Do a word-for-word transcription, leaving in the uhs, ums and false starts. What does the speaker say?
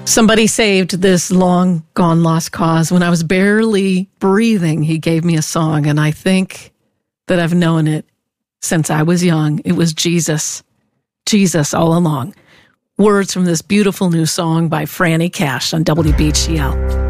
Somebody saved this long gone lost cause. When I was barely breathing, he gave me a song, and I think that I've known it since I was young. It was Jesus, Jesus all along. Words from this beautiful new song by Franny Cash on W B G L.